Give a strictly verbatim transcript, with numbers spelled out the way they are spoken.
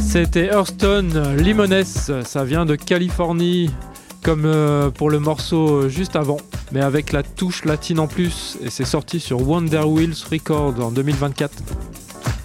C'était Hearthstone Limones, ça vient de Californie, comme euh, pour le morceau juste avant, mais avec la touche latine en plus, et c'est sorti sur Wonder Wheels Records en deux mille vingt-quatre.